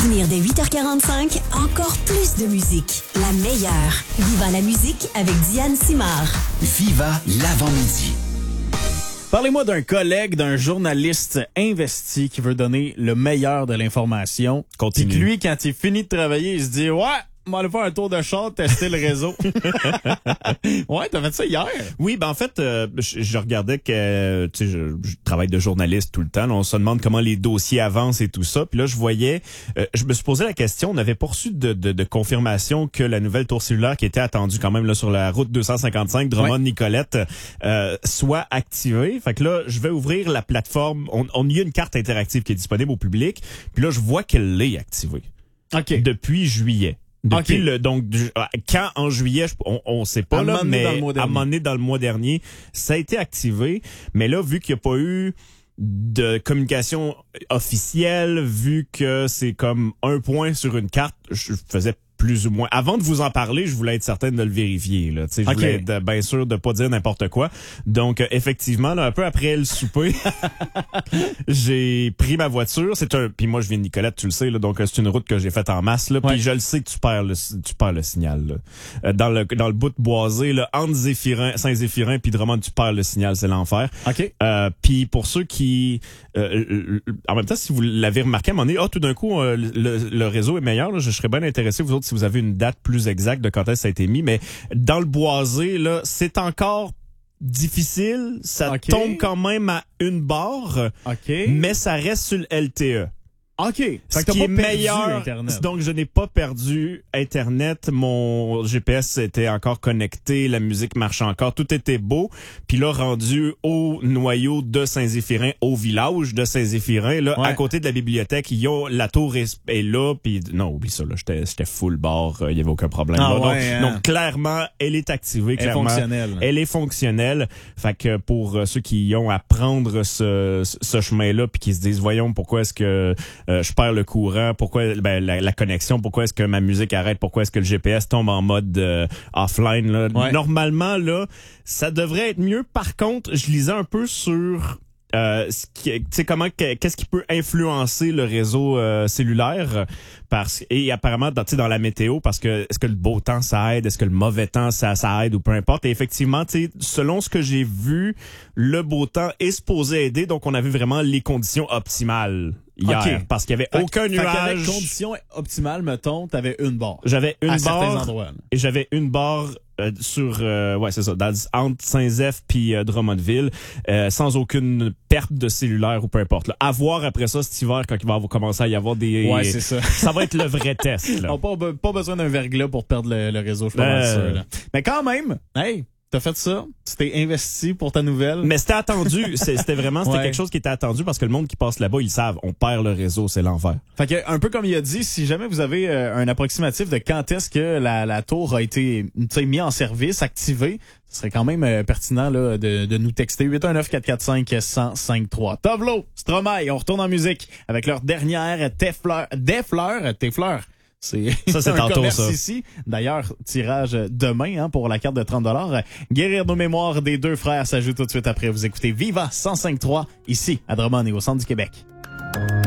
venir dès 8h45, encore plus de musique. La meilleure. Viva la musique avec Diane Simard. Viva l'avant-midi. Parlez-moi d'un collègue, d'un journaliste investi qui veut donner le meilleur de l'information. Continue. Puis que lui, quand il finit de travailler, il se dit « Ouais, on va aller faire un tour de char, tester le réseau. » Ouais, t'as fait ça hier. Oui, ben en fait, je regardais que, tu sais, je travaille de journaliste tout le temps. Là, on se demande comment les dossiers avancent et tout ça. Puis là, je voyais, je me suis posé la question, on avait pas reçu de confirmation que la nouvelle tour cellulaire qui était attendue quand même là sur la route 255 Drummond-Nicolette soit activée. Fait que là, je vais ouvrir la plateforme. On y a une carte interactive qui est disponible au public. Puis là, je vois qu'elle est activée. OK. Depuis juillet. Depuis donc quand en juillet, on sait pas là, mais à un moment donné dans le mois dernier, ça a été activé. Mais là, vu qu'il n'y a pas eu de communication officielle, vu que c'est comme un point sur une carte, je faisais plus ou moins. Avant de vous en parler, je voulais être certaine de le vérifier. Là. Je voulais être bien sûr de pas dire n'importe quoi. Donc, effectivement, là, un peu après le souper, j'ai pris ma voiture. Puis moi, je viens de Nicolette, tu le sais. Là, donc, c'est une route que j'ai faite en masse. Là, puis je le sais que tu perds le signal. Là. Dans le bout de boisé, là, entre Saint-Zéphirin puis Drummond, tu perds le signal. C'est l'enfer. Puis pour ceux qui... en même temps, si vous l'avez remarqué, à un moment donné, tout d'un coup, le réseau est meilleur. Là, je serais bien intéressé, vous autres, si vous avez une date plus exacte de quand est-ce que ça a été mis. Mais dans le boisé, là, c'est encore difficile. Ça tombe quand même à une barre. Mais ça reste sur le LTE. OK. Ce qui est meilleur, Internet. Donc je n'ai pas perdu Internet, mon GPS était encore connecté, la musique marchait encore, tout était beau. Puis là, rendu au noyau de Saint-Zéphirin, au village de Saint-Zéphirin, là, à côté de la bibliothèque, la tour est là, puis non, oublie ça, là, j'étais full bar, il y avait aucun problème. Donc clairement, elle est activée, Elle est fonctionnelle. Elle est fonctionnelle. Fait que pour ceux qui ont à prendre ce chemin-là, puis qui se disent, voyons, pourquoi est-ce que je perds le courant, pourquoi la connexion, pourquoi est-ce que ma musique arrête, pourquoi est-ce que le GPS tombe en mode offline là. Normalement là, ça devrait être mieux. Par contre, je lisais un peu sur qu'est-ce qui peut influencer le réseau cellulaire et apparemment dans la météo, parce que est-ce que le beau temps ça aide, est-ce que le mauvais temps ça aide ou peu importe. Et effectivement, selon ce que j'ai vu, le beau temps est supposé aider, donc on avait vraiment les conditions optimales hier, parce qu'il y avait aucun nuage. Avec conditions optimales, mettons, t'avais une barre. J'avais une à barre certains endroits. Et j'avais une barre sur c'est ça, entre Saint-Zéph puis Drummondville, sans aucune perte de cellulaire ou peu importe. Là. À voir après ça cet hiver quand il va commencer à y avoir des... Ouais, c'est ça. Ça va être le vrai test. Là. On n'a pas besoin d'un verglas pour perdre le réseau, je pense. Sûr, là. Mais quand même, hey, t'as fait ça, tu t'es investi pour ta nouvelle. Mais c'était attendu, c'était vraiment quelque chose qui était attendu parce que le monde qui passe là-bas, ils savent, on perd le réseau, c'est l'enfer. Fait que un peu comme il a dit, si jamais vous avez un approximatif de quand est-ce que la tour a été mis en service, activée, ce serait quand même pertinent là de nous texter 819-445-1053. Tovlo, Stromae, on retourne en musique avec leur dernière Tes fleurs. C'est un tantôt commerce ça. Ici. D'ailleurs, tirage demain pour la carte de 30$. Guérir nos mémoires des deux frères s'ajoute tout de suite après. Vous écoutez Viva 105.3 ici à Drummond et au centre du Québec.